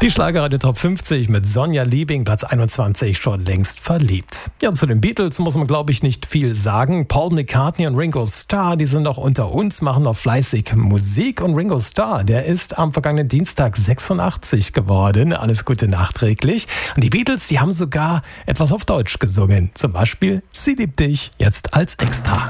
Die Schlagerradio Top 50 mit Sonja Liebing, Platz 21, schon längst verliebt. Ja, zu den Beatles muss man, glaube ich, nicht viel sagen. Paul McCartney und Ringo Starr, die sind noch unter uns, machen noch fleißig Musik. Und Ringo Starr, der ist am vergangenen Dienstag 86 geworden. Alles Gute nachträglich. Und die Beatles, die haben sogar etwas auf Deutsch gesungen. Zum Beispiel Sie liebt dich, jetzt als Extra.